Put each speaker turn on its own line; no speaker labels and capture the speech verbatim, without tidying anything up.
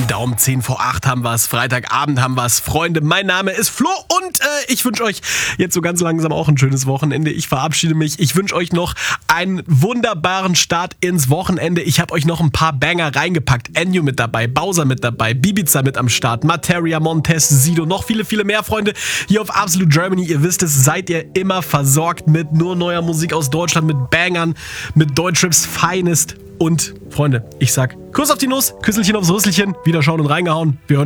Daumen, zehn vor acht haben wir's, Freitagabend haben wir's. Freunde, mein Name ist Flo und äh, ich wünsche euch jetzt so ganz langsam auch ein schönes Wochenende. Ich verabschiede mich. Ich wünsche euch noch einen wunderbaren Start ins Wochenende. Ich habe euch noch ein paar Banger reingepackt. Ennio mit dabei, Bowser mit dabei, Bibiza mit am Start, Materia, Montez, Sido, noch viele, viele mehr, Freunde. Hier auf Absolute Germany, ihr wisst es, seid ihr immer versorgt mit nur neuer Musik aus Deutschland, mit Bangern, mit Deutschraps Finest. Und, Freunde, ich sag Kuss auf die Nuss, Küsselchen aufs Rüsselchen, wieder schauen und reingehauen. Wir hören